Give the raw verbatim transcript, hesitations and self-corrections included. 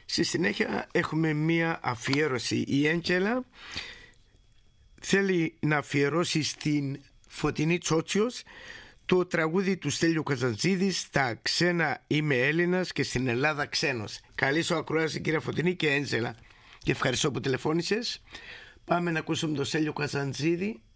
Στη συνέχεια έχουμε μία αφιέρωση. Η Έντζελα θέλει να αφιερώσει στην Φωτεινή Τσότσιος το τραγούδι του Στέλιου Καζαντζίδη, «Στα ξένα είμαι Έλληνας και στην Ελλάδα ξένος». Καλή σου ακρόαση, κυρία Φωτεινή και Έντζελα, και ευχαριστώ που τηλεφώνησες. Πάμε να ακούσουμε τον Στέλιο Καζαντζίδη